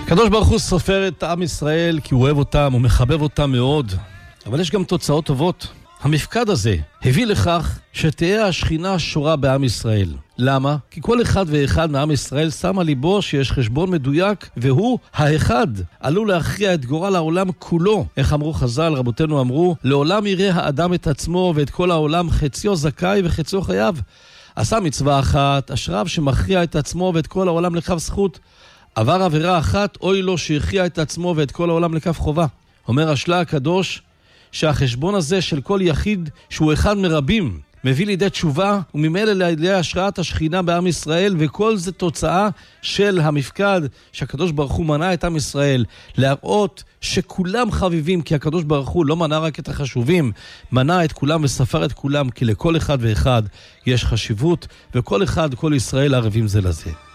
הקדוש ברוך הוא סופר את עם ישראל כי הוא אוהב אותם, הוא מחבב אותם מאוד. אבל יש גם תוצאות טובות. המפקד הזה הביא לכך שתהיה השכינה שורה בעם ישראל. למה? כי כל אחד ואחד מעם ישראל שם על ליבו שיש חשבון מדויק, והוא האחד עלול להכריע את גורל העולם כולו. איך אמרו חז"ל, רבותינו אמרו, לעולם יראה האדם את עצמו ואת כל העולם, חציו זכאי וחציו חייב. עשה מצווה אחת, אשריו שמכריע את עצמו ואת כל העולם לכף זכות. עבר עבירה אחת, אוי לו שהכריע את עצמו ואת כל העולם לכף חובה. אומר השלה הקדוש שהחשבון הזה של כל יחיד שהוא אחד מרבים מביא לידי תשובה וממילא לידי השראת השכינה בעם ישראל, וכל זה תוצאה של המפקד שהקדוש ברוך הוא מנה את עם ישראל להראות שכולם חביבים, כי הקדוש ברוך הוא לא מנה רק את החשובים, מנה את כולם וספר את כולם, כי לכל אחד ואחד יש חשיבות, וכל אחד, כל ישראל ערבים זה לזה.